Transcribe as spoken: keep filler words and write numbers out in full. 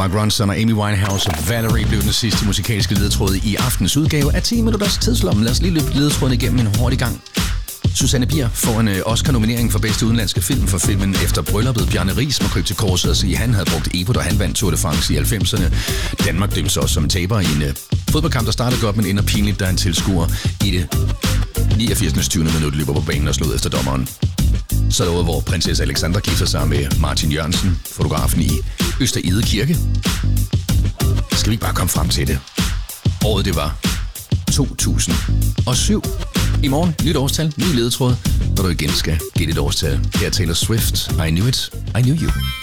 Mark Ronson og Amy Winehouse og Valerie blev den sidste musikalske ledetråd i aftens udgave af ti minutters tidslommen. Lad os lige løbe ledetråden igennem en hurtig gang. Susanne Bier får en Oscar-nominering for bedste udenlandske film for filmen Efter brylluppet. Bjarne Riis må krybe til korset og sige, at han havde brugt Evo, da han vandt Tour de France i halvfemserne. Danmark dømmes også som en taber i en fodboldkamp, der startede godt, men ender pinligt, da han tilskuer i det niogfirs tyve minut løber på banen og slået efter dommeren. Så derude, hvor prinsesse Alexandra gifter sig med Martin Jørgensen, fotografen i Øster Ede Kirke. Skal vi ikke bare komme frem til det? Året det var to tusind og syv. I morgen, nyt årstal, ny ledetråd, når du igen skal gætte et årstal. Her Taylor Swift, I Knew It, I Knew You.